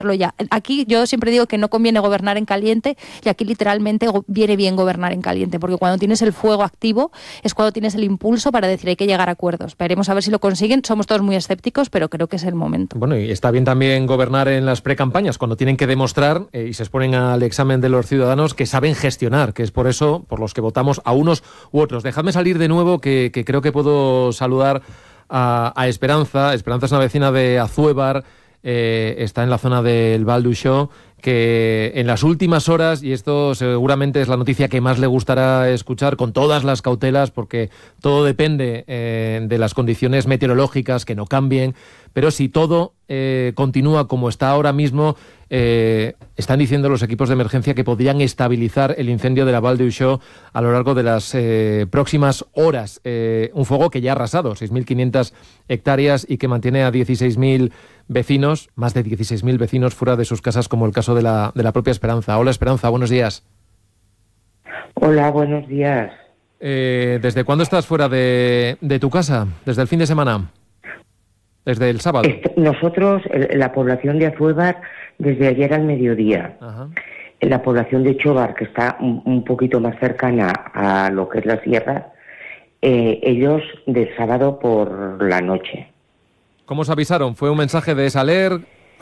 ya. Aquí yo siempre digo que no conviene gobernar en caliente, y aquí literalmente viene bien gobernar en caliente, porque cuando tienes el fuego activo es cuando tienes el impulso para decir hay que llegar a acuerdos. Veremos a ver si lo consiguen. Somos todos muy escépticos, pero creo que es el momento. Bueno, y está bien también gobernar en las precampañas, cuando tienen que demostrar y se exponen al examen de los ciudadanos que saben gestionar, que es por eso por los que votamos a unos u otros. Dejadme salir de nuevo, que creo que puedo saludar a Esperanza. Esperanza es una vecina de Azuévar. Está en la zona del Val d'Uixó, que en las últimas horas, y esto seguramente es la noticia que más le gustará escuchar, con todas las cautelas, porque todo depende de las condiciones meteorológicas, que no cambien, pero si todo continúa como está ahora mismo, están diciendo los equipos de emergencia que podrían estabilizar el incendio de la Val d'Uixó a lo largo de las próximas horas. Un fuego que ya ha arrasado 6.500 hectáreas y que mantiene a 16.000 vecinos, más de 16.000 vecinos fuera de sus casas, como el caso de la propia Esperanza. Hola, Esperanza, buenos días. Hola, buenos días. ¿Desde cuándo estás fuera de tu casa? ¿Desde el fin de semana? ¿Desde el sábado? Nosotros, la población de Azuévar, desde ayer al mediodía. Ajá. La población de Chobar, que está un poquito más cercana a lo que es la sierra, ellos del sábado por la noche. ¿Cómo os avisaron? ¿Fue un mensaje de Saler?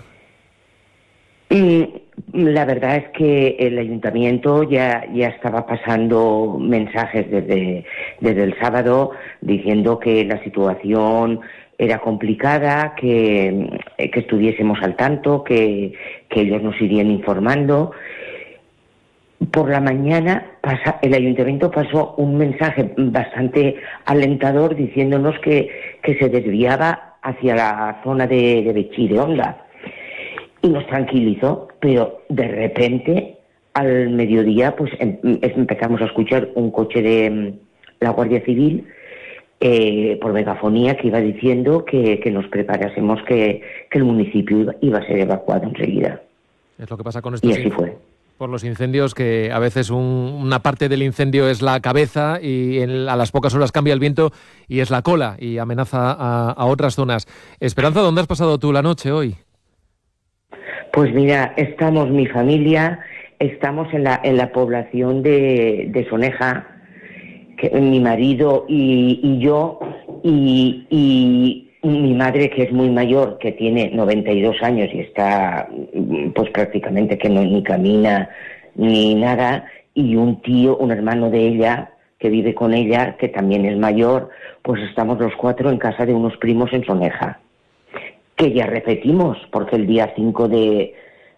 La verdad es que el ayuntamiento ya estaba pasando mensajes desde el sábado diciendo que la situación era complicada, que estuviésemos al tanto, que ellos nos irían informando. Por la mañana el ayuntamiento pasó un mensaje bastante alentador diciéndonos que se desviaba hacia la zona de Betxí de Onda, y nos tranquilizó, pero de repente al mediodía pues empezamos a escuchar un coche de la Guardia Civil por megafonía que iba diciendo que nos preparásemos, que el municipio iba a ser evacuado enseguida. Es lo que pasa con estos. Y así fue. Por los incendios, que a veces una parte del incendio es la cabeza y a las pocas horas cambia el viento y es la cola y amenaza a otras zonas. Esperanza, ¿dónde has pasado tú la noche hoy? Pues mira, estamos, mi familia, estamos en la población de Soneja, que mi marido y yo, y mi madre, que es muy mayor, que tiene 92 años y está pues prácticamente que no ni camina ni nada, y un tío, un hermano de ella que vive con ella, que también es mayor, pues estamos los cuatro en casa de unos primos en Soneja, que ya repetimos, porque el día 5 de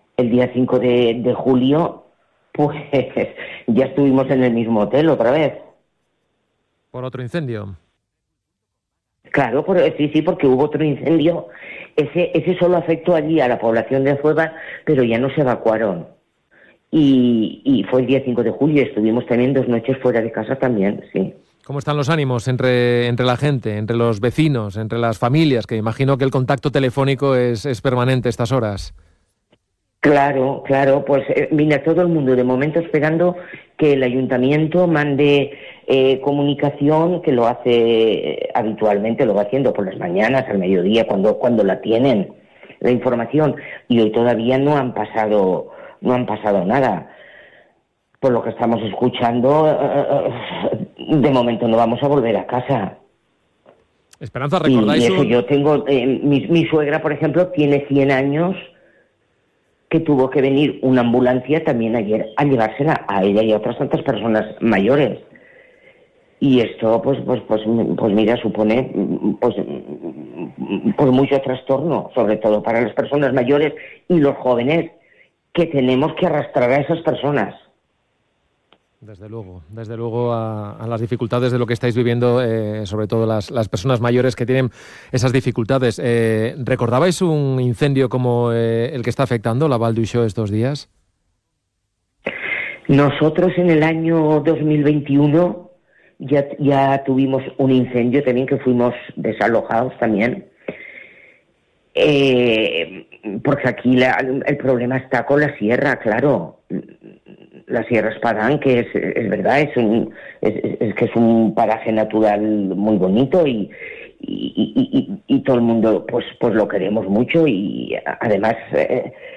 julio pues ya estuvimos en el mismo hotel otra vez. ¿Por otro incendio? Claro, sí, porque hubo otro incendio. Ese solo afectó allí a la población de Azuévar, pero ya no se evacuaron. Y fue el día 5 de julio, estuvimos también 2 noches fuera de casa también, sí. ¿Cómo están los ánimos entre la gente, entre los vecinos, entre las familias? Que imagino que el contacto telefónico es permanente estas horas. Claro, pues mira, todo el mundo de momento esperando que el ayuntamiento mande comunicación, que lo hace habitualmente, lo va haciendo por las mañanas, al mediodía, cuando la tienen, la información, y hoy todavía no han pasado nada. Por lo que estamos escuchando, de momento no vamos a volver a casa. Esperanza, ¿recordáis? Y eso yo tengo, mi suegra, por ejemplo, tiene 100 años, que tuvo que venir una ambulancia también ayer a llevársela a ella y a otras tantas personas mayores. Y esto, pues mira, supone pues mucho trastorno, sobre todo para las personas mayores y los jóvenes, que tenemos que arrastrar a esas personas. Desde luego a las dificultades de lo que estáis viviendo, sobre todo las personas mayores que tienen esas dificultades. ¿Recordabais un incendio como el que está afectando la Val d'Uixó estos días? Nosotros en el año 2021 ya tuvimos un incendio también, que fuimos desalojados también. Porque aquí el problema está con la sierra, claro. La Sierra Espadán, que es verdad, es que es un paraje natural muy bonito y todo el mundo pues lo queremos mucho, y además